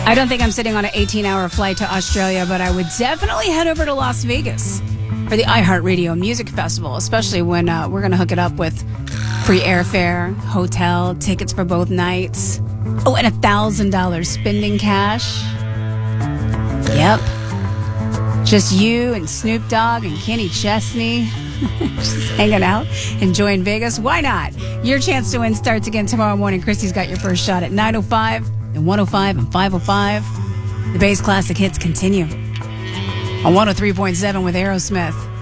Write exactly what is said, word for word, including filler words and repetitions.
I don't think I'm sitting on an eighteen-hour flight to Australia, but I would definitely head over to Las Vegas for the iHeartRadio Music Festival, especially when uh, we're going to hook it up with free airfare, hotel, tickets for both nights. Oh, and a one thousand dollars spending cash. Yep. Just you and Snoop Dogg and Kenny Chesney. Just hanging out, enjoying Vegas. Why not? Your chance to win starts again tomorrow morning. Christy's got your first shot at nine oh five and one oh five and five oh five. The Bass Classic hits continue on one oh three point seven with Aerosmith.